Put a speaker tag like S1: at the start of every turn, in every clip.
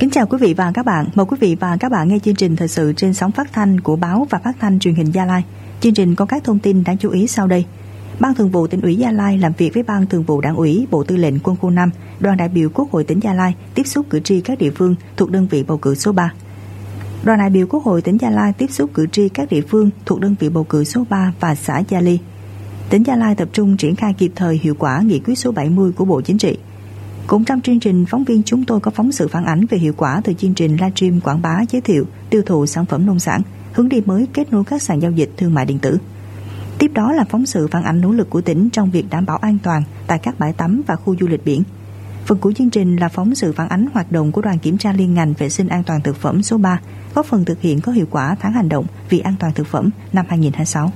S1: Kính chào quý vị và các bạn. Mời quý vị và các bạn nghe chương trình thời sự trên sóng phát thanh của báo và phát thanh truyền hình Gia Lai. Chương trình có các thông tin đáng chú ý sau đây. Ban Thường vụ Tỉnh ủy Gia Lai làm việc với Ban Thường vụ Đảng ủy Bộ Tư lệnh Quân khu 5, đoàn đại biểu Quốc hội tỉnh Gia Lai tiếp xúc cử tri các địa phương thuộc đơn vị bầu cử số 3. Đoàn đại biểu Quốc hội tỉnh Gia Lai tiếp xúc cử tri các địa phương thuộc đơn vị bầu cử số 3 và xã Gia Ly. Tỉnh Gia Lai tập trung triển khai kịp thời hiệu quả nghị quyết số 70 của Bộ Chính trị. Cũng trong chương trình, phóng viên chúng tôi có phóng sự phản ánh về hiệu quả từ chương trình livestream quảng bá giới thiệu, tiêu thụ sản phẩm nông sản, hướng đi mới kết nối các sàn giao dịch thương mại điện tử. Tiếp đó là phóng sự phản ánh nỗ lực của tỉnh trong việc đảm bảo an toàn tại các bãi tắm và khu du lịch biển. Phần cuối chương trình là phóng sự phản ánh hoạt động của đoàn kiểm tra liên ngành vệ sinh an toàn thực phẩm số 3, góp phần thực hiện có hiệu quả tháng hành động vì an toàn thực phẩm năm 2026.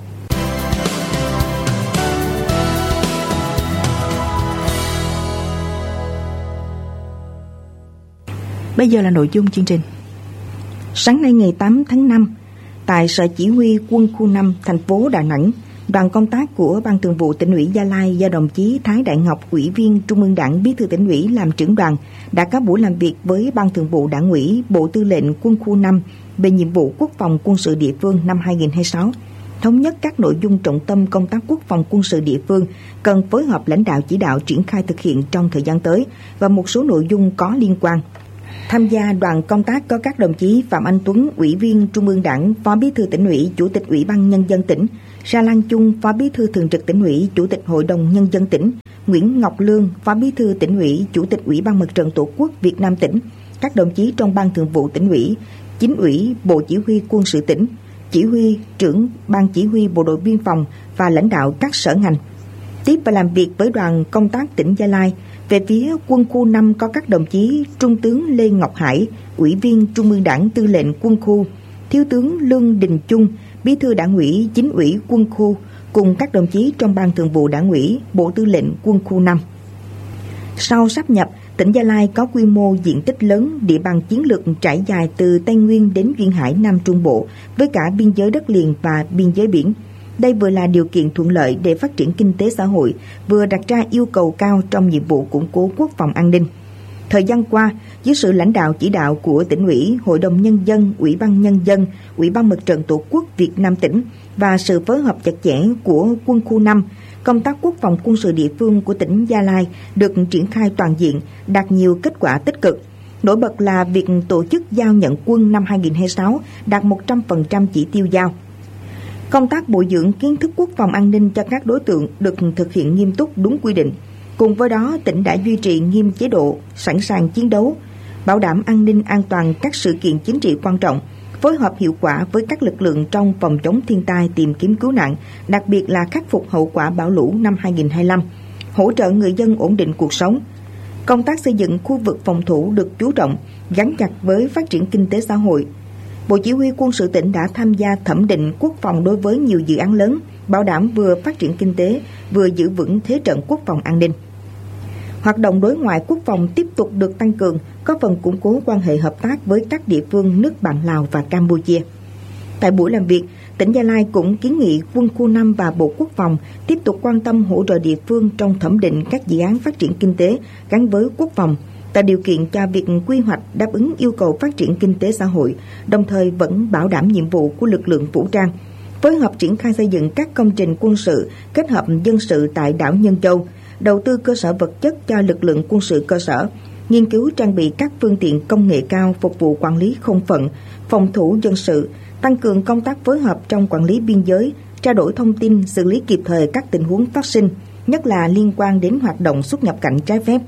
S1: Bây giờ là nội dung chương trình.
S2: Sáng nay ngày 8 tháng 5, tại Sở Chỉ huy Quân khu 5, thành phố Đà Nẵng, đoàn công tác của Ban Thường vụ Tỉnh ủy Gia Lai do đồng chí Thái Đại Ngọc, Ủy viên Trung ương Đảng, Bí thư Tỉnh ủy làm trưởng đoàn đã có buổi làm việc với Ban Thường vụ Đảng ủy Bộ Tư lệnh Quân khu 5 về nhiệm vụ quốc phòng quân sự địa phương năm 2026. Thống nhất các nội dung trọng tâm công tác quốc phòng quân sự địa phương cần phối hợp lãnh đạo chỉ đạo triển khai thực hiện trong thời gian tới và một số nội dung có liên quan. Tham gia đoàn công tác có các đồng chí Phạm Anh Tuấn, Ủy viên Trung ương Đảng, Phó Bí thư Tỉnh ủy, Chủ tịch Ủy ban Nhân dân tỉnh; Sa Lan Chung, Phó Bí thư Thường trực Tỉnh ủy, Chủ tịch Hội đồng Nhân dân tỉnh; Nguyễn Ngọc Lương, Phó Bí thư Tỉnh ủy, Chủ tịch Ủy ban Mặt trận Tổ quốc Việt Nam tỉnh; các đồng chí trong Ban Thường vụ Tỉnh ủy, Chính ủy, Bộ Chỉ huy Quân sự tỉnh, Chỉ huy trưởng Ban Chỉ huy Bộ đội Biên phòng và lãnh đạo các sở ngành. Tiếp và làm việc với đoàn công tác tỉnh Gia Lai, về phía Quân khu 5 có các đồng chí Trung tướng Lê Ngọc Hải, Ủy viên Trung ương Đảng, Tư lệnh Quân khu; Thiếu tướng Lương Đình Chung, Bí thư Đảng ủy, Chính ủy Quân khu, cùng các đồng chí trong Ban Thường vụ Đảng ủy, Bộ Tư lệnh Quân khu 5. Sau sáp nhập, tỉnh Gia Lai có quy mô diện tích lớn, địa bàn chiến lược trải dài từ Tây Nguyên đến Duyên Hải Nam Trung Bộ, với cả biên giới đất liền và biên giới biển. Đây vừa là điều kiện thuận lợi để phát triển kinh tế xã hội, vừa đặt ra yêu cầu cao trong nhiệm vụ củng cố quốc phòng an ninh. Thời gian qua, dưới sự lãnh đạo chỉ đạo của Tỉnh ủy, Hội đồng Nhân dân, Ủy ban Nhân dân, Ủy ban Mặt trận Tổ quốc Việt Nam tỉnh và sự phối hợp chặt chẽ của Quân khu 5, công tác quốc phòng quân sự địa phương của tỉnh Gia Lai được triển khai toàn diện, đạt nhiều kết quả tích cực. Nổi bật là việc tổ chức giao nhận quân năm 2026 đạt 100% chỉ tiêu giao. Công tác bồi dưỡng kiến thức quốc phòng an ninh cho các đối tượng được thực hiện nghiêm túc đúng quy định. Cùng với đó, tỉnh đã duy trì nghiêm chế độ sẵn sàng chiến đấu, bảo đảm an ninh an toàn các sự kiện chính trị quan trọng, phối hợp hiệu quả với các lực lượng trong phòng chống thiên tai, tìm kiếm cứu nạn, đặc biệt là khắc phục hậu quả bão lũ năm 2025, hỗ trợ người dân ổn định cuộc sống. Công tác xây dựng khu vực phòng thủ được chú trọng, gắn chặt với phát triển kinh tế xã hội. Bộ Chỉ huy Quân sự tỉnh đã tham gia thẩm định quốc phòng đối với nhiều dự án lớn, bảo đảm vừa phát triển kinh tế, vừa giữ vững thế trận quốc phòng an ninh. Hoạt động đối ngoại quốc phòng tiếp tục được tăng cường, có phần củng cố quan hệ hợp tác với các địa phương nước bạn Lào và Campuchia. Tại buổi làm việc, tỉnh Gia Lai cũng kiến nghị Quân khu 5 và Bộ Quốc phòng tiếp tục quan tâm hỗ trợ địa phương trong thẩm định các dự án phát triển kinh tế gắn với quốc phòng, tạo điều kiện cho việc quy hoạch đáp ứng yêu cầu phát triển kinh tế xã hội, đồng thời vẫn bảo đảm nhiệm vụ của lực lượng vũ trang, phối hợp triển khai xây dựng các công trình quân sự kết hợp dân sự tại đảo Nhân Châu, đầu tư cơ sở vật chất cho lực lượng quân sự cơ sở, nghiên cứu trang bị các phương tiện công nghệ cao phục vụ quản lý không phận, phòng thủ dân sự, tăng cường công tác phối hợp trong quản lý biên giới, trao đổi thông tin, xử lý kịp thời các tình huống phát sinh, nhất là liên quan đến hoạt động xuất nhập cảnh trái phép,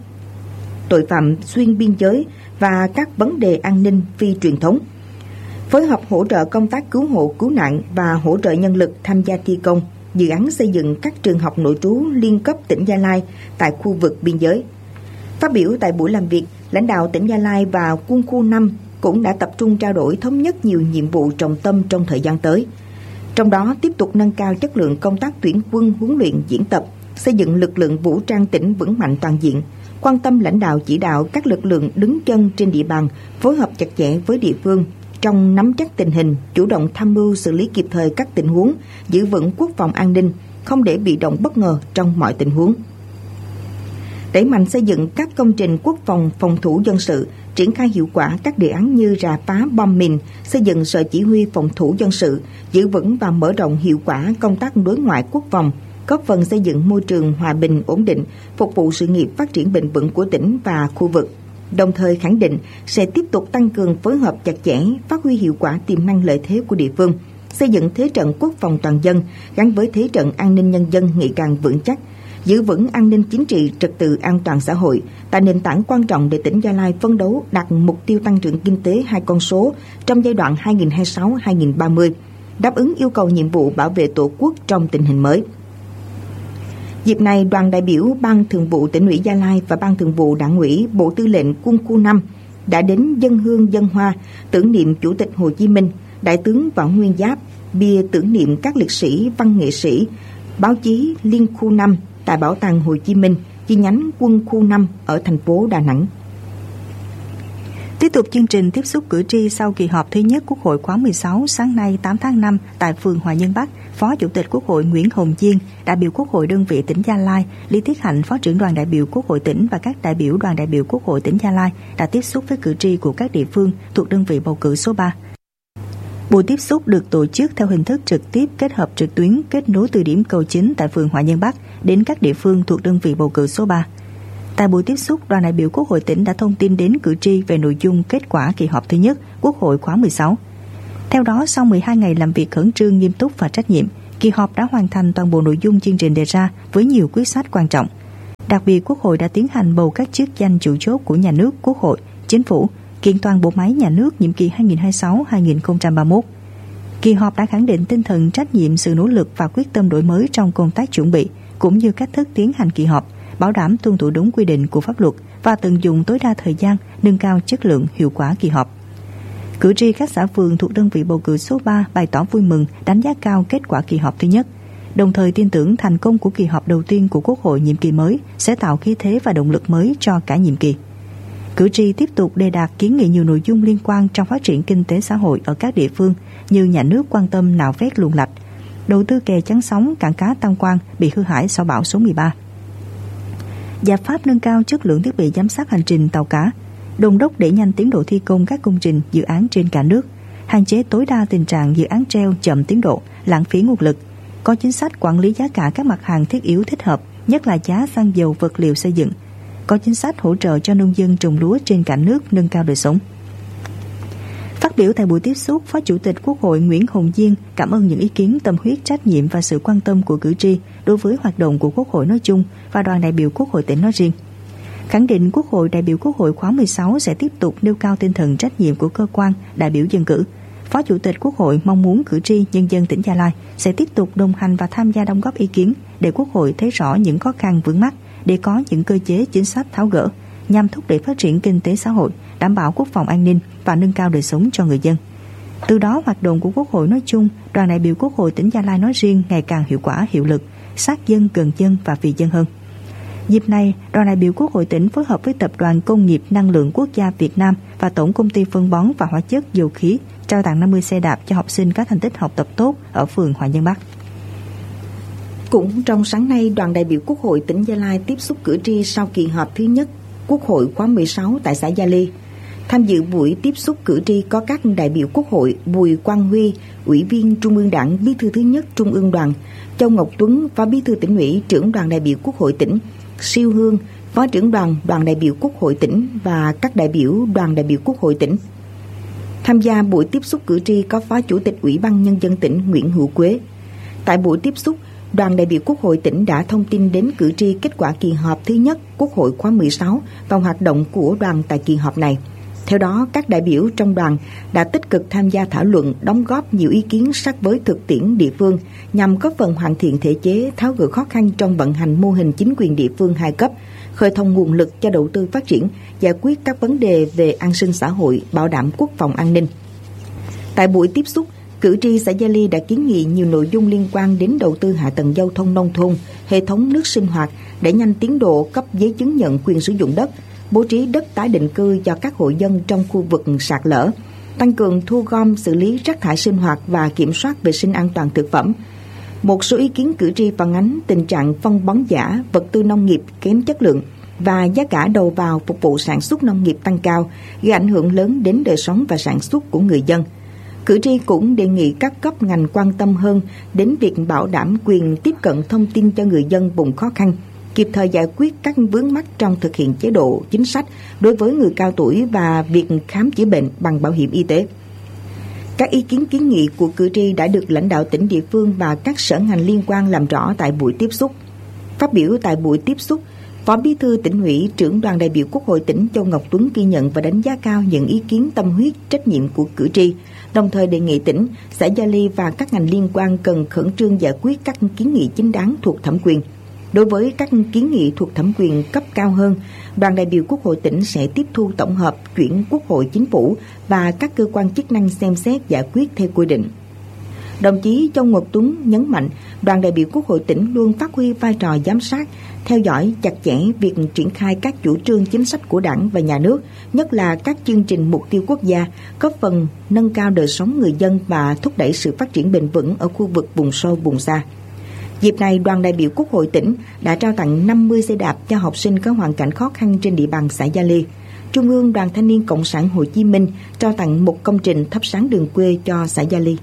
S2: tội phạm xuyên biên giới và các vấn đề an ninh phi truyền thống. Phối hợp hỗ trợ công tác cứu hộ cứu nạn và hỗ trợ nhân lực tham gia thi công dự án xây dựng các trường học nội trú liên cấp tỉnh Gia Lai tại khu vực biên giới. Phát biểu tại buổi làm việc, lãnh đạo tỉnh Gia Lai và Quân khu 5 cũng đã tập trung trao đổi thống nhất nhiều nhiệm vụ trọng tâm trong thời gian tới. Trong đó tiếp tục nâng cao chất lượng công tác tuyển quân, huấn luyện, diễn tập, xây dựng lực lượng vũ trang tỉnh vững mạnh toàn diện, quan tâm lãnh đạo chỉ đạo các lực lượng đứng chân trên địa bàn, phối hợp chặt chẽ với địa phương trong nắm chắc tình hình, chủ động tham mưu xử lý kịp thời các tình huống, giữ vững quốc phòng an ninh, không để bị động bất ngờ trong mọi tình huống. đẩy mạnh xây dựng các công trình quốc phòng, phòng thủ dân sự, triển khai hiệu quả các đề án như rà phá bom mìn, xây dựng sở chỉ huy phòng thủ dân sự, giữ vững và mở rộng hiệu quả công tác đối ngoại quốc phòng, góp phần xây dựng môi trường hòa bình ổn định, phục vụ sự nghiệp phát triển bền vững của tỉnh và khu vực. Đồng thời khẳng định sẽ tiếp tục tăng cường phối hợp chặt chẽ, phát huy hiệu quả tiềm năng lợi thế của địa phương, xây dựng thế trận quốc phòng toàn dân gắn với thế trận an ninh nhân dân ngày càng vững chắc, giữ vững an ninh chính trị, trật tự an toàn xã hội, tạo nền tảng quan trọng để tỉnh Gia Lai phấn đấu đạt mục tiêu tăng trưởng kinh tế 2 con số trong giai đoạn 2026-2030, đáp ứng yêu cầu nhiệm vụ bảo vệ Tổ quốc trong tình hình mới. Dịp này, đoàn đại biểu Ban Thường vụ Tỉnh ủy Gia Lai và Ban Thường vụ Đảng ủy Bộ Tư lệnh Quân khu 5 đã đến dâng hương dâng hoa tưởng niệm Chủ tịch Hồ Chí Minh, Đại tướng Võ Nguyên Giáp, bia tưởng niệm các liệt sĩ, văn nghệ sĩ, báo chí Liên khu 5 tại Bảo tàng Hồ Chí Minh, chi nhánh Quân khu 5 ở thành phố Đà Nẵng.
S1: Tiếp tục chương trình tiếp xúc cử tri sau kỳ họp thứ nhất Quốc hội khóa 16 sáng nay 8 tháng 5 tại phường Hòa Nhân Bắc, Phó Chủ tịch Quốc hội Nguyễn Hồng Diên, đại biểu Quốc hội đơn vị tỉnh Gia Lai, Lý Thiết Hạnh, Phó trưởng đoàn đại biểu Quốc hội tỉnh và các đại biểu đoàn đại biểu Quốc hội tỉnh Gia Lai đã tiếp xúc với cử tri của các địa phương thuộc đơn vị bầu cử số 3. Buổi tiếp xúc được tổ chức theo hình thức trực tiếp kết hợp trực tuyến, kết nối từ điểm cầu chính tại phường Hòa Nhân Bắc đến các địa phương thuộc đơn vị bầu cử số 3. Tại buổi tiếp xúc, đoàn đại biểu Quốc hội tỉnh đã thông tin đến cử tri về nội dung kết quả kỳ họp thứ nhất Quốc hội khóa 16. Theo đó, sau 12 ngày làm việc khẩn trương, nghiêm túc và trách nhiệm, kỳ họp đã hoàn thành toàn bộ nội dung chương trình đề ra với nhiều quyết sách quan trọng. Đặc biệt, Quốc hội đã tiến hành bầu các chức danh chủ chốt của nhà nước, Quốc hội, Chính phủ, kiện toàn bộ máy nhà nước nhiệm kỳ 2026-2031. Kỳ họp đã khẳng định tinh thần trách nhiệm, sự nỗ lực và quyết tâm đổi mới trong công tác chuẩn bị, cũng như cách thức tiến hành kỳ họp, bảo đảm tuân thủ đúng quy định của pháp luật và tận dụng tối đa thời gian, nâng cao chất lượng, hiệu quả kỳ họp. Cử tri các xã phường thuộc đơn vị bầu cử số 3 bày tỏ vui mừng, đánh giá cao kết quả kỳ họp thứ nhất, đồng thời tin tưởng thành công của kỳ họp đầu tiên của Quốc hội nhiệm kỳ mới sẽ tạo khí thế và động lực mới cho cả nhiệm kỳ. Cử tri tiếp tục đề đạt kiến nghị nhiều nội dung liên quan trong phát triển kinh tế xã hội ở các địa phương như nhà nước quan tâm nạo vét luồng lạch, đầu tư kè chắn sóng cảng cá Tam Quan bị hư hại sau bão số 13, giải pháp nâng cao chất lượng thiết bị giám sát hành trình tàu cá, đôn đốc đẩy nhanh tiến độ thi công các công trình dự án trên cả nước, hạn chế tối đa tình trạng dự án treo chậm tiến độ, lãng phí nguồn lực, có chính sách quản lý giá cả các mặt hàng thiết yếu thích hợp, nhất là giá xăng dầu, vật liệu xây dựng, có chính sách hỗ trợ cho nông dân trồng lúa trên cả nước, nâng cao đời sống. Phát biểu tại buổi tiếp xúc, Phó Chủ tịch Quốc hội Nguyễn Hồng Diên cảm ơn những ý kiến, tâm huyết, trách nhiệm và sự quan tâm của cử tri đối với hoạt động của Quốc hội nói chung và đoàn đại biểu Quốc hội tỉnh nói riêng. Khẳng định Quốc hội đại biểu Quốc hội khóa 16 sẽ tiếp tục nêu cao tinh thần trách nhiệm của cơ quan đại biểu dân cử. Phó Chủ tịch Quốc hội mong muốn cử tri, nhân dân tỉnh Gia Lai sẽ tiếp tục đồng hành và tham gia đóng góp ý kiến để Quốc hội thấy rõ những khó khăn vướng mắc, để có những cơ chế chính sách tháo gỡ nhằm thúc đẩy phát triển kinh tế xã hội, đảm bảo quốc phòng an ninh và nâng cao đời sống cho người dân. Từ đó, hoạt động của Quốc hội nói chung, đoàn đại biểu Quốc hội tỉnh Gia Lai nói riêng ngày càng hiệu quả, hiệu lực, sát dân, gần dân và vì dân hơn. Dịp này, đoàn đại biểu Quốc hội tỉnh phối hợp với Tập đoàn Công nghiệp Năng lượng Quốc gia Việt Nam và Tổng công ty phân bón và hóa chất dầu khí trao tặng 50 xe đạp cho học sinh có thành tích học tập tốt ở phường Hòa Nhân Bắc.
S2: Cũng trong sáng nay, đoàn đại biểu Quốc hội tỉnh Gia Lai tiếp xúc cử tri sau kỳ họp thứ nhất Quốc hội khóa 16 tại xã Gia Ly. Tham dự buổi tiếp xúc cử tri có các đại biểu Quốc hội Bùi Quang Huy, Ủy viên Trung ương Đảng, Bí thư thứ nhất Trung ương Đoàn, Châu Ngọc Tuấn, Phó Bí thư Tỉnh ủy, Trưởng đoàn đại biểu Quốc hội tỉnh, Siêu Hương, Phó trưởng đoàn đại biểu Quốc hội tỉnh và các đại biểu đoàn đại biểu Quốc hội tỉnh. Tham gia buổi tiếp xúc cử tri có Phó Chủ tịch Ủy ban Nhân dân tỉnh Nguyễn Hữu Quế. Tại buổi tiếp xúc, đoàn đại biểu Quốc hội tỉnh đã thông tin đến cử tri kết quả kỳ họp thứ nhất Quốc hội khóa 16 và hoạt động của đoàn tại kỳ họp này. Theo đó, các đại biểu trong đoàn đã tích cực tham gia thảo luận, đóng góp nhiều ý kiến sát với thực tiễn địa phương nhằm góp phần hoàn thiện thể chế, tháo gỡ khó khăn trong vận hành mô hình chính quyền địa phương hai cấp, khơi thông nguồn lực cho đầu tư phát triển, giải quyết các vấn đề về an sinh xã hội, bảo đảm quốc phòng an ninh. Tại buổi tiếp xúc, cử tri xã Gia Ly đã kiến nghị nhiều nội dung liên quan đến đầu tư hạ tầng giao thông nông thôn, hệ thống nước sinh hoạt, đẩy nhanh tiến độ cấp giấy chứng nhận quyền sử dụng đất, bố trí đất tái định cư cho các hộ dân trong khu vực sạt lở, tăng cường thu gom xử lý rác thải sinh hoạt và kiểm soát vệ sinh an toàn thực phẩm. Một số ý kiến cử tri phản ánh tình trạng phân bón giả, vật tư nông nghiệp kém chất lượng, và giá cả đầu vào phục vụ sản xuất nông nghiệp tăng cao, gây ảnh hưởng lớn đến đời sống và sản xuất của người dân. Cử tri cũng đề nghị các cấp ngành quan tâm hơn đến việc bảo đảm quyền tiếp cận thông tin cho người dân vùng khó khăn, kịp thời giải quyết các vướng mắc trong thực hiện chế độ chính sách đối với người cao tuổi và việc khám chữa bệnh bằng bảo hiểm y tế. Các ý kiến kiến nghị của cử tri đã được lãnh đạo tỉnh, địa phương và các sở ngành liên quan làm rõ tại buổi tiếp xúc. Phát biểu tại buổi tiếp xúc, Phó Bí thư Tỉnh ủy, Trưởng đoàn đại biểu Quốc hội tỉnh Châu Ngọc Tuấn ghi nhận và đánh giá cao những ý kiến tâm huyết, trách nhiệm của cử tri, đồng thời đề nghị tỉnh, xã Gia Ly và các ngành liên quan cần khẩn trương giải quyết các kiến nghị chính đáng thuộc thẩm quyền. Đối với các kiến nghị thuộc thẩm quyền cấp cao hơn, đoàn đại biểu Quốc hội tỉnh sẽ tiếp thu tổng hợp, chuyển Quốc hội, Chính phủ và các cơ quan chức năng xem xét giải quyết theo quy định. Đồng chí Châu Ngọc Tuấn nhấn mạnh, đoàn đại biểu Quốc hội tỉnh luôn phát huy vai trò giám sát, theo dõi chặt chẽ việc triển khai các chủ trương chính sách của Đảng và Nhà nước, nhất là các chương trình mục tiêu quốc gia, góp phần nâng cao đời sống người dân và thúc đẩy sự phát triển bền vững ở khu vực vùng sâu, vùng xa. Dịp này, đoàn đại biểu Quốc hội tỉnh đã trao tặng 50 xe đạp cho học sinh có hoàn cảnh khó khăn trên địa bàn xã Gia Ly. Trung ương Đoàn Thanh niên Cộng sản Hồ Chí Minh trao tặng một công trình thắp sáng đường quê cho xã Gia Ly.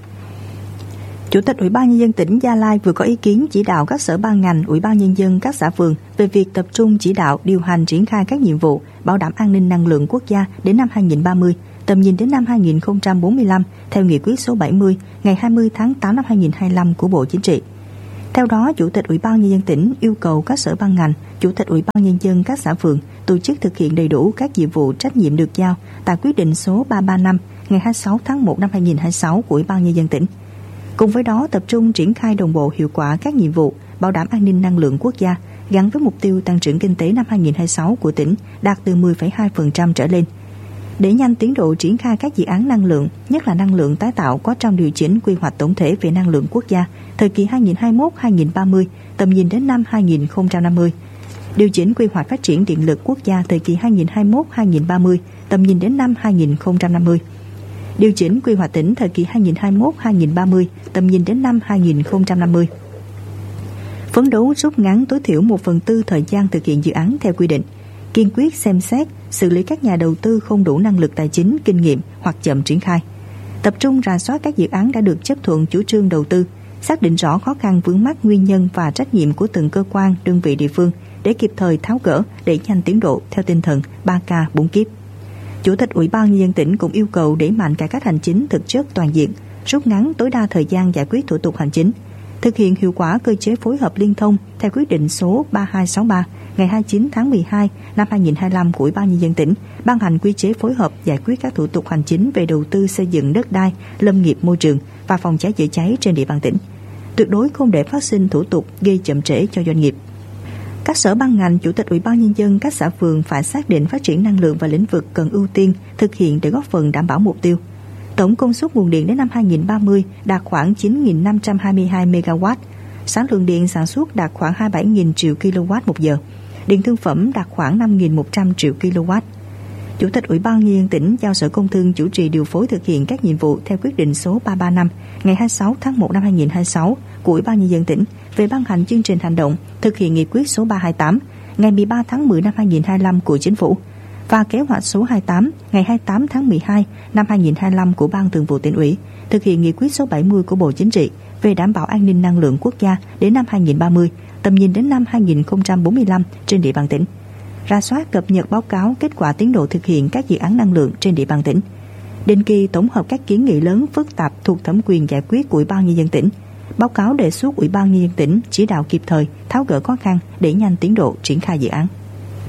S1: Chủ tịch Ủy ban Nhân dân tỉnh Gia Lai vừa có ý kiến chỉ đạo các sở ban ngành, Ủy ban Nhân dân các xã phường về việc tập trung chỉ đạo điều hành triển khai các nhiệm vụ bảo đảm an ninh năng lượng quốc gia đến năm 2030, tầm nhìn đến năm 2045 theo nghị quyết số 70 ngày 20 tháng 8 năm 2025 của Bộ Chính trị. Theo đó, Chủ tịch Ủy ban Nhân dân tỉnh yêu cầu các sở ban ngành, Chủ tịch Ủy ban Nhân dân các xã phường tổ chức thực hiện đầy đủ các nhiệm vụ trách nhiệm được giao tại quyết định số 335 ngày 26 tháng 1 năm 2026 của Ủy ban Nhân dân tỉnh. Cùng với đó, tập trung triển khai đồng bộ hiệu quả các nhiệm vụ bảo đảm an ninh năng lượng quốc gia gắn với mục tiêu tăng trưởng kinh tế năm 2026 của tỉnh đạt từ 10,2% trở lên. Để nhanh tiến độ triển khai các dự án năng lượng, nhất là năng lượng tái tạo có trong điều chỉnh quy hoạch tổng thể về năng lượng quốc gia thời kỳ 2021-2030, tầm nhìn đến năm 2050. Điều chỉnh quy hoạch phát triển điện lực quốc gia thời kỳ 2021-2030, tầm nhìn đến năm 2050. Điều chỉnh quy hoạch tỉnh thời kỳ 2021-2030, tầm nhìn đến năm 2050. Phấn đấu rút ngắn tối thiểu 1/4 thời gian thực hiện dự án theo quy định. Kiên quyết xem xét, xử lý các nhà đầu tư không đủ năng lực tài chính, kinh nghiệm hoặc chậm triển khai. Tập trung rà soát các dự án đã được chấp thuận chủ trương đầu tư, xác định rõ khó khăn vướng mắc, nguyên nhân và trách nhiệm của từng cơ quan, đơn vị địa phương để kịp thời tháo gỡ, đẩy nhanh tiến độ theo tinh thần 3K 4 kiếp. Chủ tịch Ủy ban Nhân dân tỉnh cũng yêu cầu đẩy mạnh cải cách hành chính thực chất toàn diện, rút ngắn tối đa thời gian giải quyết thủ tục hành chính, thực hiện hiệu quả cơ chế phối hợp liên thông theo quyết định số 3263 ngày 29 tháng 12 năm 2025 của Ủy ban Nhân dân tỉnh ban hành quy chế phối hợp giải quyết các thủ tục hành chính về đầu tư xây dựng đất đai, lâm nghiệp, môi trường và phòng cháy chữa cháy trên địa bàn tỉnh. Tuyệt đối không để phát sinh thủ tục gây chậm trễ cho doanh nghiệp. Các sở ban ngành, Chủ tịch Ủy ban Nhân dân các xã phường phải xác định phát triển năng lượng và lĩnh vực cần ưu tiên thực hiện để góp phần đảm bảo mục tiêu. Tổng công suất nguồn điện đến năm 2030 đạt khoảng 9.522 MW, sản lượng điện sản xuất đạt khoảng 27.000 triệu kW một giờ, điện thương phẩm đạt khoảng 5.100 triệu kW. Chủ tịch Ủy ban Nhân dân tỉnh giao Sở Công Thương chủ trì điều phối thực hiện các nhiệm vụ theo quyết định số 335 ngày 26 tháng 1 năm 2026 của Ủy ban Nhân dân tỉnh về ban hành chương trình hành động thực hiện nghị quyết số 328 ngày 13 tháng 10 năm 2025 của Chính phủ và kế hoạch số 28 ngày 28 tháng 12 năm 2025 của Ban Thường vụ Tỉnh ủy thực hiện nghị quyết số 70 của Bộ Chính trị về đảm bảo an ninh năng lượng quốc gia đến năm 2030, tầm nhìn đến năm 2045 trên địa bàn tỉnh. Rà soát cập nhật báo cáo kết quả tiến độ thực hiện các dự án năng lượng trên địa bàn tỉnh. Định kỳ tổng hợp các kiến nghị lớn phức tạp thuộc thẩm quyền giải quyết của Ủy ban Nhân dân tỉnh. Báo cáo đề xuất Ủy ban Nhân dân tỉnh chỉ đạo kịp thời, tháo gỡ khó khăn để nhanh tiến độ triển khai dự án.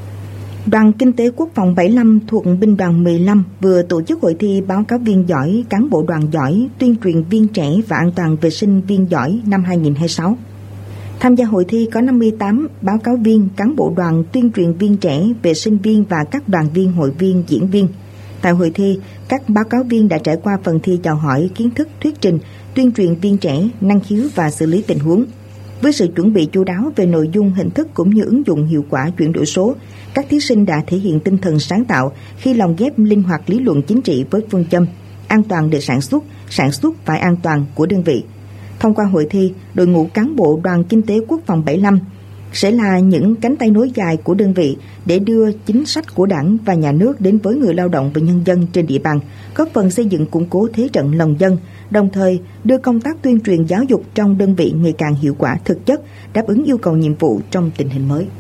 S2: Đoàn Kinh tế Quốc phòng 75 thuộc Binh đoàn 15 vừa tổ chức hội thi báo cáo viên giỏi, cán bộ đoàn giỏi, tuyên truyền viên trẻ và an toàn vệ sinh viên giỏi năm 2026. Tham gia hội thi có 58 báo cáo viên, cán bộ đoàn, tuyên truyền viên trẻ, vệ sinh viên và các đoàn viên, hội viên, diễn viên. Tại hội thi, các báo cáo viên đã trải qua phần thi chào hỏi, kiến thức, thuyết trình, tuyên truyền viên trẻ, năng khiếu và xử lý tình huống. Với sự chuẩn bị chu đáo về nội dung, hình thức cũng như ứng dụng hiệu quả chuyển đổi số, các thí sinh đã thể hiện tinh thần sáng tạo khi lồng ghép linh hoạt lý luận chính trị với phương châm an toàn để sản xuất phải an toàn của đơn vị. Thông qua hội thi, đội ngũ cán bộ Đoàn Kinh tế Quốc phòng 75 sẽ là những cánh tay nối dài của đơn vị để đưa chính sách của Đảng và Nhà nước đến với người lao động và nhân dân trên địa bàn, góp phần xây dựng củng cố thế trận lòng dân, đồng thời đưa công tác tuyên truyền giáo dục trong đơn vị ngày càng hiệu quả thực chất, đáp ứng yêu cầu nhiệm vụ trong tình hình mới.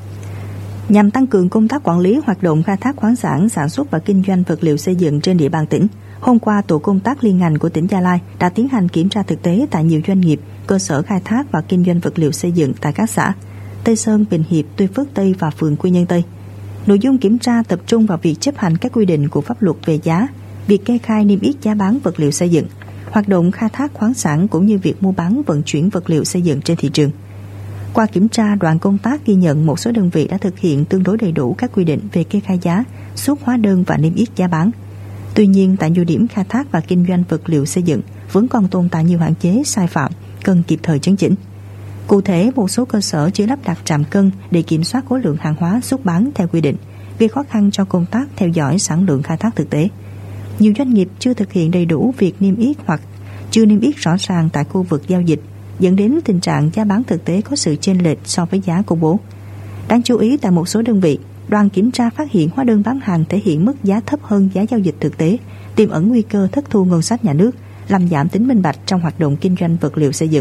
S1: Nhằm tăng cường công tác quản lý hoạt động khai thác khoáng sản, sản xuất và kinh doanh vật liệu xây dựng trên địa bàn tỉnh, hôm qua tổ công tác liên ngành của tỉnh Gia Lai đã tiến hành kiểm tra thực tế tại nhiều doanh nghiệp, cơ sở khai thác và kinh doanh vật liệu xây dựng tại các xã Tây Sơn, Bình Hiệp, Tuy Phước Tây và phường Quy Nhơn Tây. Nội dung kiểm tra tập trung vào việc chấp hành các quy định của pháp luật về giá, việc kê khai niêm yết giá bán vật liệu xây dựng, hoạt động khai thác khoáng sản cũng như việc mua bán vận chuyển vật liệu xây dựng trên thị trường. Qua kiểm tra, đoàn công tác ghi nhận một số đơn vị đã thực hiện tương đối đầy đủ các quy định về kê khai giá, xuất hóa đơn và niêm yết giá bán. Tuy nhiên, tại nhiều điểm khai thác và kinh doanh vật liệu xây dựng vẫn còn tồn tại nhiều hạn chế, sai phạm, cần kịp thời chấn chỉnh. Cụ thể, một số cơ sở chưa lắp đặt trạm cân để kiểm soát khối lượng hàng hóa xuất bán theo quy định, gây khó khăn cho công tác theo dõi sản lượng khai thác thực tế. Nhiều doanh nghiệp chưa thực hiện đầy đủ việc niêm yết hoặc chưa niêm yết rõ ràng tại khu vực giao dịch, dẫn đến tình trạng giá bán thực tế có sự chênh lệch so với giá công bố. Đáng chú ý, tại một số đơn vị, đoàn kiểm tra phát hiện hóa đơn bán hàng thể hiện mức giá thấp hơn giá giao dịch thực tế, tiềm ẩn nguy cơ thất thu ngân sách nhà nước, làm giảm tính minh bạch trong hoạt động kinh doanh vật liệu xây dựng.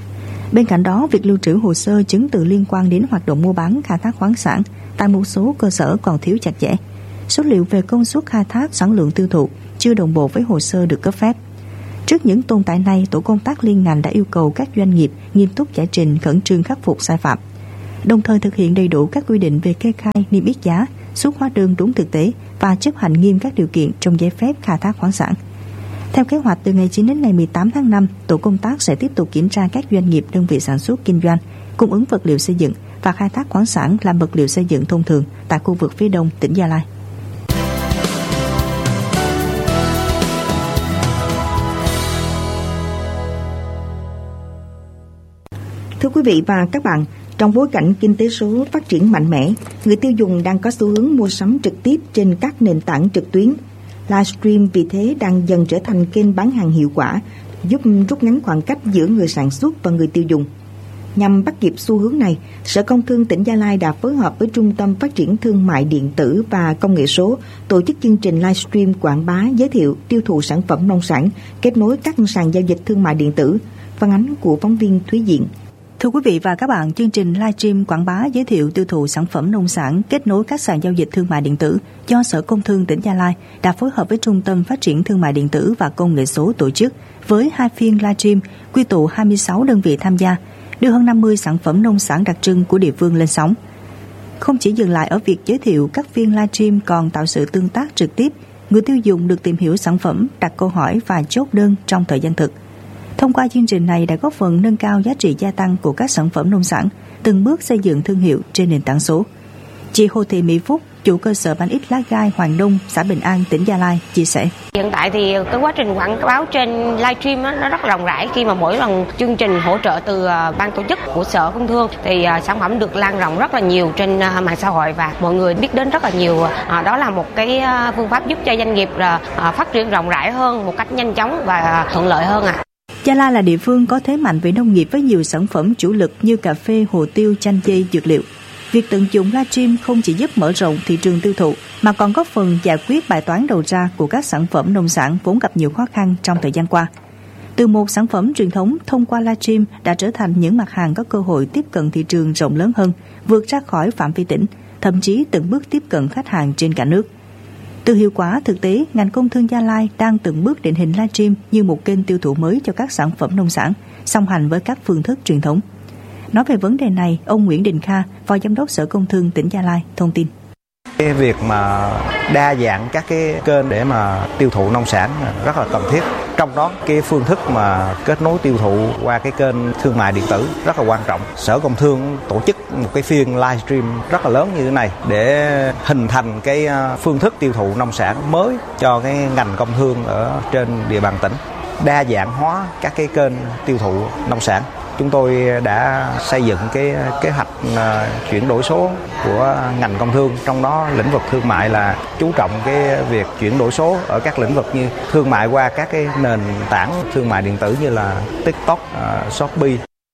S1: Bên cạnh đó, việc lưu trữ hồ sơ chứng từ liên quan đến hoạt động mua bán khai thác khoáng sản tại một số cơ sở còn thiếu chặt chẽ. Số liệu về công suất khai thác, sản lượng tiêu thụ chưa đồng bộ với hồ sơ được cấp phép. Trước những tồn tại này, tổ công tác liên ngành đã yêu cầu các doanh nghiệp nghiêm túc giải trình, khẩn trương khắc phục sai phạm, đồng thời thực hiện đầy đủ các quy định về kê khai, niêm yết giá, xuất hóa đơn đúng thực tế và chấp hành nghiêm các điều kiện trong giấy phép khai thác khoáng sản. Theo kế hoạch, từ ngày 9 đến ngày 18 tháng 5, tổ công tác sẽ tiếp tục kiểm tra các doanh nghiệp, đơn vị sản xuất, kinh doanh, cung ứng vật liệu xây dựng và khai thác khoáng sản làm vật liệu xây dựng thông thường tại khu vực phía đông tỉnh Gia Lai.
S2: Thưa quý vị và các bạn, trong bối cảnh kinh tế số phát triển mạnh mẽ, người tiêu dùng đang có xu hướng mua sắm trực tiếp trên các nền tảng trực tuyến. Livestream vì thế đang dần trở thành kênh bán hàng hiệu quả, giúp rút ngắn khoảng cách giữa người sản xuất và người tiêu dùng. Nhằm bắt kịp xu hướng này, Sở Công Thương tỉnh Gia Lai đã phối hợp với Trung tâm Phát triển Thương mại Điện tử và Công nghệ số tổ chức chương trình livestream quảng bá, giới thiệu, tiêu thụ sản phẩm nông sản, kết nối các sàn giao dịch thương mại điện tử. Phản ánh của phóng viên Thúy Diện.
S1: Thưa quý vị và các bạn, chương trình livestream quảng bá, giới thiệu, tiêu thụ sản phẩm nông sản, kết nối các sàn giao dịch thương mại điện tử do Sở Công Thương tỉnh Gia Lai đã phối hợp với Trung tâm Phát triển Thương mại Điện tử và Công nghệ số tổ chức với 2 phiên livestream quy tụ 26 đơn vị tham gia, đưa hơn 50 sản phẩm nông sản đặc trưng của địa phương lên sóng. Không chỉ dừng lại ở việc giới thiệu, các phiên livestream còn tạo sự tương tác trực tiếp, người tiêu dùng được tìm hiểu sản phẩm, đặt câu hỏi và chốt đơn trong thời gian thực. Thông qua chương trình này đã góp phần nâng cao giá trị gia tăng của các sản phẩm nông sản, từng bước xây dựng thương hiệu trên nền tảng số. Chị Hồ Thị Mỹ Phúc, chủ cơ sở bánh ít lá gai Hoàng Đông, xã Bình An, tỉnh Gia Lai chia sẻ.
S3: Hiện tại thì cái quá trình quảng cáo trên livestream nó rất rộng rãi, khi mà mỗi lần chương trình hỗ trợ từ ban tổ chức của Sở Công Thương thì sản phẩm được lan rộng rất là nhiều trên mạng xã hội và mọi người biết đến rất là nhiều. Đó là một cái phương pháp giúp cho doanh nghiệp phát triển rộng rãi hơn một cách nhanh chóng và thuận lợi hơn ạ.
S1: Gia Lai là địa phương có thế mạnh về nông nghiệp với nhiều sản phẩm chủ lực như cà phê, hồ tiêu, chanh dây, dược liệu. Việc tận dụng livestream không chỉ giúp mở rộng thị trường tiêu thụ mà còn góp phần giải quyết bài toán đầu ra của các sản phẩm nông sản vốn gặp nhiều khó khăn trong thời gian qua. Từ một sản phẩm truyền thống, thông qua livestream đã trở thành những mặt hàng có cơ hội tiếp cận thị trường rộng lớn hơn, vượt ra khỏi phạm vi tỉnh, thậm chí từng bước tiếp cận khách hàng trên cả nước. Từ hiệu quả thực tế, ngành công thương Gia Lai đang từng bước định hình livestream như một kênh tiêu thụ mới cho các sản phẩm nông sản, song hành với các phương thức truyền thống. Nói về vấn đề này, ông Nguyễn Đình Kha, Phó Giám đốc Sở Công Thương tỉnh Gia Lai thông tin.
S4: Cái việc mà đa dạng các cái kênh để mà tiêu thụ nông sản rất là cần thiết. Trong đó cái phương thức mà kết nối tiêu thụ qua cái kênh thương mại điện tử rất là quan trọng. Sở Công Thương tổ chức một cái phiên livestream rất là lớn như thế này để hình thành cái phương thức tiêu thụ nông sản mới cho cái ngành công thương ở trên địa bàn tỉnh. Đa dạng hóa các cái kênh tiêu thụ nông sản. Chúng tôi đã xây dựng cái kế hoạch chuyển đổi số của ngành công thương, trong đó lĩnh vực thương mại là chú trọng cái việc chuyển đổi số ở các lĩnh vực như thương mại qua các cái nền tảng thương mại điện tử như là TikTok, Shopee.
S1: Chương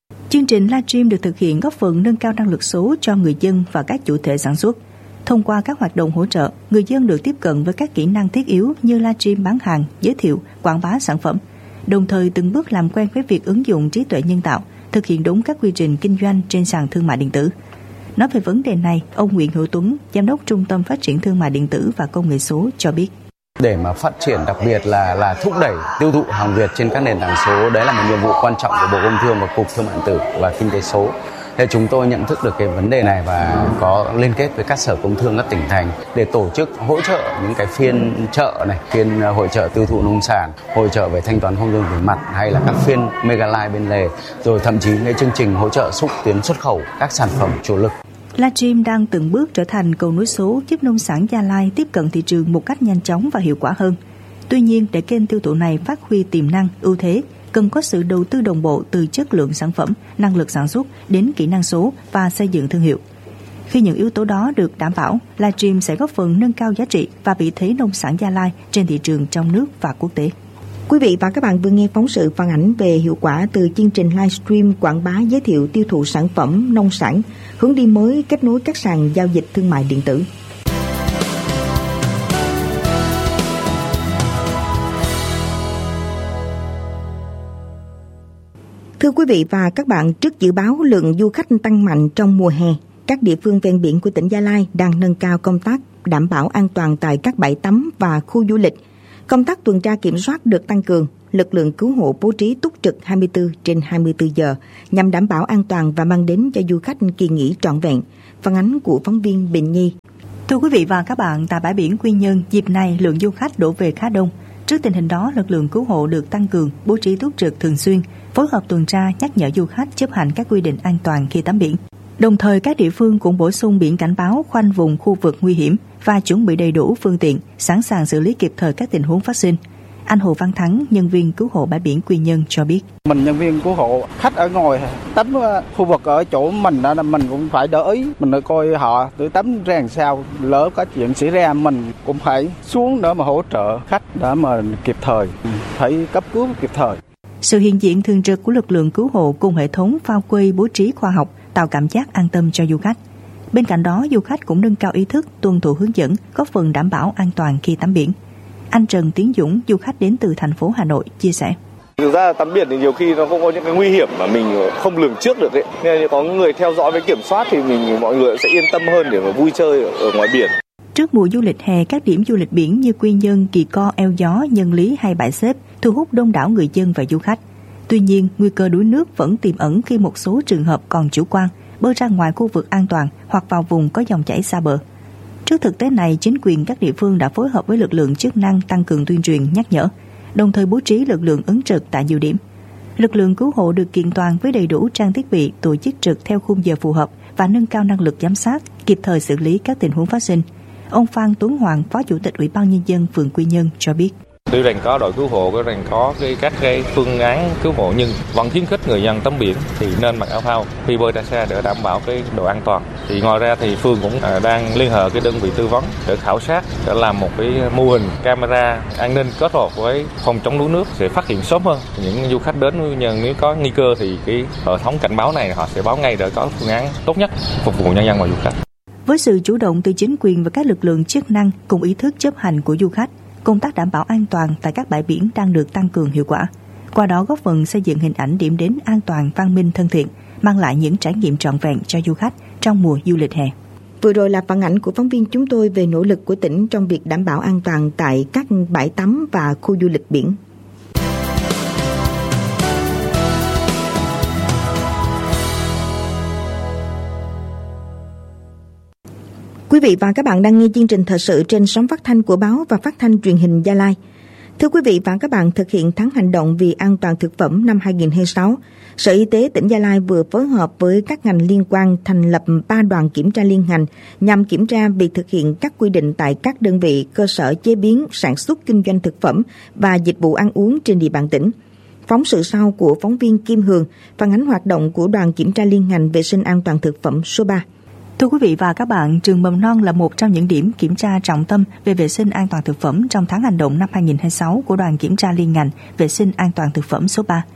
S1: Chương trình livestream được thực hiện góp phần nâng cao năng lực số cho người dân và các chủ thể sản xuất. Thông qua các hoạt động hỗ trợ, người dân được tiếp cận với các kỹ năng thiết yếu như livestream bán hàng, giới thiệu, quảng bá sản phẩm, đồng thời từng bước làm quen với việc ứng dụng trí tuệ nhân tạo, thực hiện đúng các quy trình kinh doanh trên sàn thương mại điện tử. Nói về vấn đề này, ông Nguyễn Hữu Tuấn, Giám đốc Trung tâm Phát triển Thương mại điện tử và Công nghệ số cho biết.
S5: Để mà phát triển, đặc biệt là thúc đẩy tiêu thụ hàng Việt trên các nền tảng số, đấy là một nhiệm vụ quan trọng của Bộ Công Thương và Cục Thương mại điện tử và Kinh tế số. Thế chúng tôi nhận thức được cái vấn đề này và có liên kết với các sở công thương các tỉnh thành để tổ chức hỗ trợ những cái phiên chợ này, phiên hội chợ tiêu thụ nông sản, hội chợ về thanh toán không dùng tiền mặt hay là các phiên mega live bên lề, rồi thậm chí cái chương trình hỗ trợ xúc tiến xuất khẩu các sản phẩm chủ lực.
S1: Livestream đang từng bước trở thành cầu nối số giúp nông sản Gia Lai tiếp cận thị trường một cách nhanh chóng và hiệu quả hơn. Tuy nhiên, để kênh tiêu thụ này phát huy tiềm năng, ưu thế, cần có sự đầu tư đồng bộ từ chất lượng sản phẩm, năng lực sản xuất đến kỹ năng số và xây dựng thương hiệu. Khi những yếu tố đó được đảm bảo, livestream sẽ góp phần nâng cao giá trị và vị thế nông sản Gia Lai trên thị trường trong nước và quốc tế.
S2: Quý vị và các bạn vừa nghe phóng sự phản ánh về hiệu quả từ chương trình livestream quảng bá giới thiệu tiêu thụ sản phẩm nông sản, hướng đi mới kết nối các sàn giao dịch thương mại điện tử. Thưa quý vị và các bạn, trước dự báo lượng du khách tăng mạnh trong mùa hè, các địa phương ven biển của tỉnh Gia Lai đang nâng cao công tác đảm bảo an toàn tại các bãi tắm và khu du lịch. Công tác tuần tra kiểm soát được tăng cường, lực lượng cứu hộ bố trí túc trực 24/24 giờ nhằm đảm bảo an toàn và mang đến cho du khách kỳ nghỉ trọn vẹn. Phản ánh của phóng viên Bình Nhi.
S1: Thưa quý vị và các bạn, tại bãi biển Quy Nhơn, dịp này lượng du khách đổ về khá đông. Trước tình hình đó, lực lượng cứu hộ được tăng cường, bố trí túc trực thường xuyên, phối hợp tuần tra nhắc nhở du khách chấp hành các quy định an toàn khi tắm biển. Đồng thời, các địa phương cũng bổ sung biển cảnh báo khoanh vùng khu vực nguy hiểm và chuẩn bị đầy đủ phương tiện, sẵn sàng xử lý kịp thời các tình huống phát sinh. Anh Hồ Văn Thắng, nhân viên cứu hộ bãi biển Quy Nhơn cho biết.
S6: Mình nhân viên cứu hộ, khách ở ngoài tắm khu vực ở chỗ mình đó, mình cũng phải để ý, mình coi họ tự tắm ra làm sao, lỡ có chuyện xảy ra mình cũng phải xuống để mà hỗ trợ khách để mà kịp thời, phải cấp cứu kịp thời.
S1: Sự hiện diện thường trực của lực lượng cứu hộ cùng hệ thống phao quay bố trí khoa học tạo cảm giác an tâm cho du khách. Bên cạnh đó, du khách cũng nâng cao ý thức tuân thủ hướng dẫn, góp phần đảm bảo an toàn khi tắm biển. Anh Trần Tiến Dũng, du khách đến từ thành phố Hà Nội, chia sẻ.
S7: Thực ra tắm biển thì nhiều khi nó cũng có những cái nguy hiểm mà mình không lường trước được ấy. Nên có người theo dõi với kiểm soát thì mọi người sẽ yên tâm hơn để mà vui chơi ở ngoài biển.
S1: Trước mùa du lịch hè, các điểm du lịch biển như Quy Nhơn, Kỳ Co, Eo Gió, Nhân Lý hay Bãi Xếp thu hút đông đảo người dân và du khách. Tuy nhiên, nguy cơ đuối nước vẫn tiềm ẩn khi một số trường hợp còn chủ quan, bơi ra ngoài khu vực an toàn hoặc vào vùng có dòng chảy xa bờ. Trước thực tế này, chính quyền các địa phương đã phối hợp với lực lượng chức năng tăng cường tuyên truyền, nhắc nhở, đồng thời bố trí lực lượng ứng trực tại nhiều điểm. Lực lượng cứu hộ được kiện toàn với đầy đủ trang thiết bị, tổ chức trực theo khung giờ phù hợp và nâng cao năng lực giám sát, kịp thời xử lý các tình huống phát sinh. Ông Phan Tuấn Hoàng, Phó Chủ tịch Ủy ban Nhân dân phường Quy Nhơn cho biết.
S8: Tuy rằng có đội cứu hộ, có các phương án cứu hộ nhưng vẫn khuyến khích người dân tắm biển thì nên mặc áo phao khi bơi ra xa để đảm bảo cái độ an toàn. Thì ngoài ra thì phường cũng đang liên hệ cái đơn vị tư vấn để khảo sát, để làm một cái mô hình camera an ninh kết hợp với phòng chống đuối nước sẽ phát hiện sớm hơn những du khách đến nhưng nếu có nguy cơ thì cái hệ thống cảnh báo này họ sẽ báo ngay để có phương án tốt nhất phục vụ nhân dân và du khách.
S1: Với sự chủ động từ chính quyền và các lực lượng chức năng cùng ý thức chấp hành của du khách, công tác đảm bảo an toàn tại các bãi biển đang được tăng cường hiệu quả. Qua đó góp phần xây dựng hình ảnh điểm đến an toàn, văn minh, thân thiện, mang lại những trải nghiệm trọn vẹn cho du khách trong mùa du lịch hè.
S2: Vừa rồi là phản ảnh của phóng viên chúng tôi về nỗ lực của tỉnh trong việc đảm bảo an toàn tại các bãi tắm và khu du lịch biển. Quý vị và các bạn đang nghe chương trình thời sự trên sóng phát thanh của Báo và Phát thanh Truyền hình Gia Lai. Thưa quý vị và các bạn, thực hiện tháng hành động vì an toàn thực phẩm năm 2026, Sở Y tế tỉnh Gia Lai vừa phối hợp với các ngành liên quan thành lập 3 đoàn kiểm tra liên ngành nhằm kiểm tra việc thực hiện các quy định tại các đơn vị cơ sở chế biến, sản xuất kinh doanh thực phẩm và dịch vụ ăn uống trên địa bàn tỉnh. Phóng sự sau của phóng viên Kim Hường phản ánh hoạt động của đoàn kiểm tra liên ngành vệ sinh an toàn thực phẩm số 3.
S1: Thưa quý vị và các bạn, trường mầm non là một trong những điểm kiểm tra trọng tâm về vệ sinh an toàn thực phẩm trong tháng hành động năm 2026 của đoàn kiểm tra liên ngành vệ sinh an toàn thực phẩm số 3.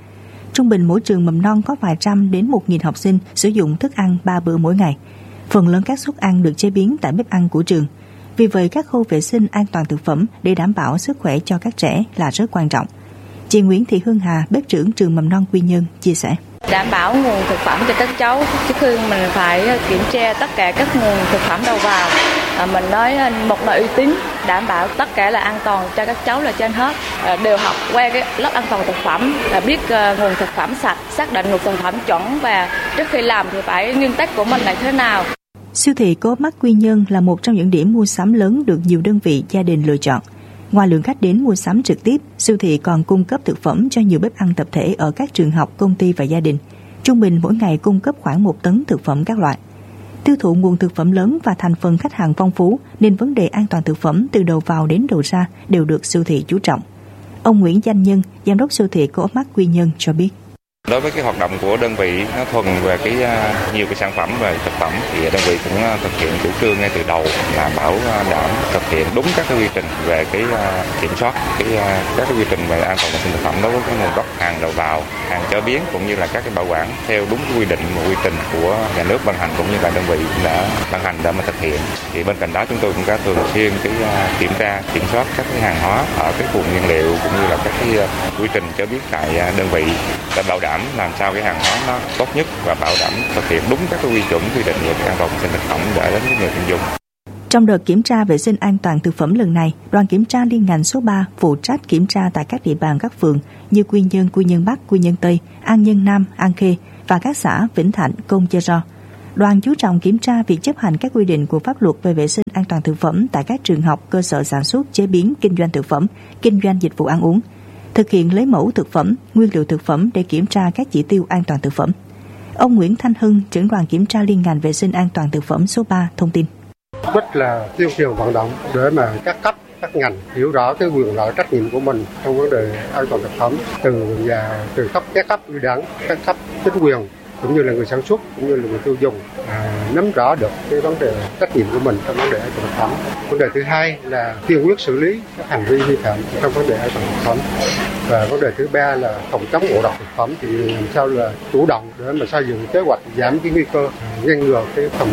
S1: Trung bình mỗi trường mầm non có vài trăm đến 1.000 học sinh sử dụng thức ăn 3 bữa mỗi ngày. Phần lớn các suất ăn được chế biến tại bếp ăn của trường. Vì vậy, các khâu vệ sinh an toàn thực phẩm để đảm bảo sức khỏe cho các trẻ là rất quan trọng. Chị Nguyễn Thị Hương Hà, bếp trưởng trường mầm non Quy Nhơn chia sẻ.
S9: Đảm bảo nguồn thực phẩm cho các cháu, trước khi mình phải kiểm tra tất cả các nguồn thực phẩm đầu vào. Mình nói một nơi uy tín, đảm bảo tất cả là an toàn cho các cháu là trên hết. Đều học qua cái lớp an toàn thực phẩm, biết nguồn thực phẩm sạch, xác định nguồn thực phẩm chuẩn và trước khi làm thì phải nguyên tắc của mình là thế nào.
S1: Siêu thị Co.op Quy Nhơn là một trong những điểm mua sắm lớn được nhiều đơn vị gia đình lựa chọn. Ngoài lượng khách đến mua sắm trực tiếp, siêu thị còn cung cấp thực phẩm cho nhiều bếp ăn tập thể ở các trường học, công ty và gia đình. Trung bình mỗi ngày cung cấp khoảng 1 tấn thực phẩm các loại. Tiêu thụ nguồn thực phẩm lớn và thành phần khách hàng phong phú nên vấn đề an toàn thực phẩm từ đầu vào đến đầu ra đều được siêu thị chú trọng. Ông Nguyễn Danh Nhân, giám đốc siêu thị Co.op Quy Nhơn cho biết.
S8: Đối với cái hoạt động của đơn vị nó thuần về nhiều cái sản phẩm về thực phẩm thì đơn vị cũng thực hiện chủ trương ngay từ đầu là bảo đảm thực hiện đúng các cái quy trình về cái kiểm soát các cái quy trình về an toàn vệ sinh thực phẩm đối với cái nguồn gốc hàng đầu vào, hàng chế biến cũng như là các cái bảo quản theo đúng quy định và quy trình của nhà nước ban hành cũng như là đơn vị đã ban hành để mà thực hiện. Thì bên cạnh đó chúng tôi cũng đã thường xuyên kiểm tra kiểm soát các cái hàng hóa ở cái vùng nguyên liệu cũng như là các cái quy trình chế biến tại đơn vị để bảo đảm làm sao cái hàng hóa nó tốt nhất và bảo đảm thực hiện đúng các cái quy chuẩn quy định về an toàn vệ sinh thực phẩm để đến với người tiêu dùng.
S1: Trong đợt kiểm tra vệ sinh an toàn thực phẩm lần này, đoàn kiểm tra liên ngành số 3 phụ trách kiểm tra tại các địa bàn các phường như Quy Nhơn Bắc, Quy Nhơn Tây, An Nhân Nam, An Khê và các xã Vĩnh Thạnh, Công Chơ Ro. Đoàn chú trọng kiểm tra việc chấp hành các quy định của pháp luật về vệ sinh an toàn thực phẩm tại các trường học, cơ sở sản xuất, chế biến, kinh doanh thực phẩm, kinh doanh dịch vụ ăn uống. Thực hiện lấy mẫu thực phẩm, nguyên liệu thực phẩm để kiểm tra các chỉ tiêu an toàn thực phẩm. Ông Nguyễn Thanh Hưng, trưởng đoàn kiểm tra liên ngành vệ sinh an toàn thực phẩm số 3 thông tin.
S10: Rất là tuyên truyền vận động để mà các cấp, các ngành hiểu rõ cái quyền lợi trách nhiệm của mình trong vấn đề an toàn thực phẩm từ cấp các cấp như đảng, các cấp chính quyền cũng như là người sản xuất cũng như là người tiêu dùng nắm rõ được cái vấn đề trách nhiệm của mình trong vấn đề an toàn thực phẩm. Vấn đề thứ hai là kiên quyết xử lý các hành vi vi phạm trong vấn đề an toàn thực phẩm. Và vấn đề thứ ba là phòng chống ngộ độc thực phẩm thì làm sao là chủ động để mà xây dựng kế hoạch giảm cái nguy cơ ngăn ngừa cái ngăn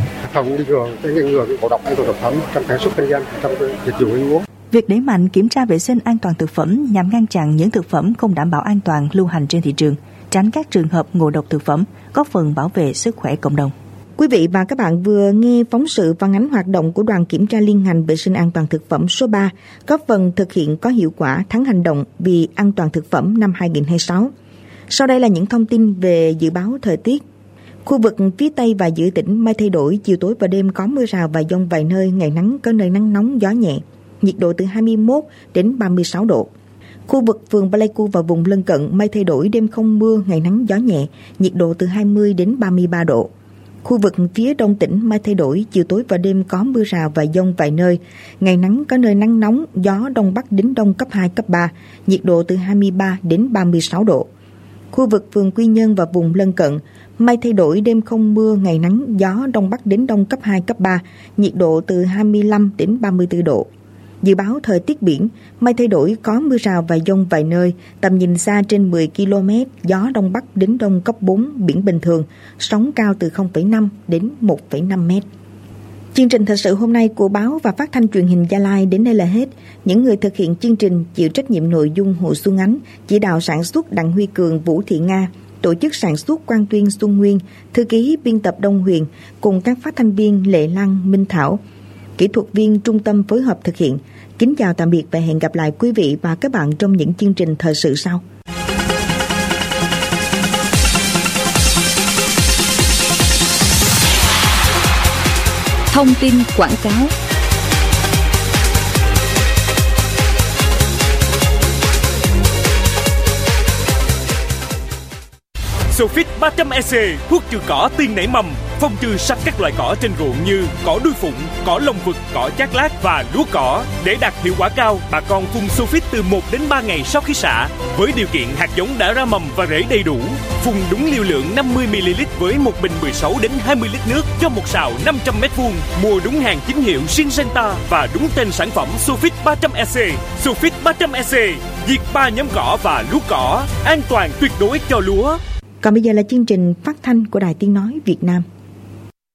S10: ngừa cái ngộ độc an toàn thực phẩm trong sản xuất kinh doanh trong cái dịch vụ ăn uống.
S1: Việc đẩy mạnh kiểm tra vệ sinh an toàn thực phẩm nhằm ngăn chặn những thực phẩm không đảm bảo an toàn lưu hành trên thị trường, tránh các trường hợp ngộ độc thực phẩm, góp phần bảo vệ sức khỏe cộng đồng.
S2: Quý vị và các bạn vừa nghe phóng sự phản ánh hoạt động của đoàn kiểm tra liên ngành vệ sinh an toàn thực phẩm số 3, góp phần thực hiện có hiệu quả tháng hành động vì an toàn thực phẩm năm 2026. Sau đây là những thông tin về dự báo thời tiết. Khu vực phía Tây và giữa tỉnh mây thay đổi, chiều tối và đêm có mưa rào và dông vài nơi, ngày nắng có nơi nắng nóng, gió nhẹ, nhiệt độ từ 21 đến 36 độ. Khu vực phường Pleiku và vùng lân cận mây thay đổi, đêm không mưa, ngày nắng gió nhẹ, nhiệt độ từ 20 đến 33 độ. Khu vực phía đông tỉnh mây thay đổi, chiều tối và đêm có mưa rào và dông vài nơi, ngày nắng có nơi nắng nóng, gió đông bắc đến đông cấp 2, cấp 3, nhiệt độ từ 23 đến 36 độ. Khu vực phường Quy Nhơn và vùng lân cận mây thay đổi, đêm không mưa, ngày nắng, gió đông bắc đến đông cấp 2, cấp 3, nhiệt độ từ 25 đến 34 độ. Dự báo thời tiết biển, mây thay đổi, có mưa rào và dông vài nơi, tầm nhìn xa trên 10 km, gió đông bắc đến đông cấp 4, biển bình thường, sóng cao từ 0,5 đến 1,5 mét. Chương trình thời sự hôm nay của báo và phát thanh truyền hình Gia Lai đến đây là hết. Những người thực hiện chương trình chịu trách nhiệm nội dung Hồ Xuân Ánh, chỉ đạo sản xuất Đặng Huy Cường, Vũ Thị Nga, tổ chức sản xuất Quang Tuyên, Xuân Nguyên, thư ký biên tập Đông Huyền cùng các phát thanh viên Lệ Lăng, Minh Thảo, kỹ thuật viên trung tâm phối hợp thực hiện. Kính chào tạm biệt và hẹn gặp lại quý vị và các bạn trong những chương trình thời sự sau.
S11: Thông tin quảng cáo.
S12: Sofit 300 EC, thuốc trừ cỏ tiên nảy mầm, phòng trừ sạch các loại cỏ trên ruộng như cỏ đuôi phụng, cỏ lông vực, cỏ chát lát và lúa cỏ. Để đạt hiệu quả cao, bà con phun sulfit từ 1 đến 3 ngày sau khi xạ, với điều kiện hạt giống đã ra mầm và rễ đầy đủ. Phun đúng liều lượng 50 ml với một bình 16 đến 20 lít nước cho một sào 500 m2. Mua đúng hàng chính hiệu Syngenta và đúng tên sản phẩm Sulfit 300EC. Sulfit 300EC diệt 3 nhóm cỏ và lúa cỏ, an toàn tuyệt đối cho lúa.
S2: Còn bây giờ là chương trình phát thanh của Đài Tiếng nói Việt Nam.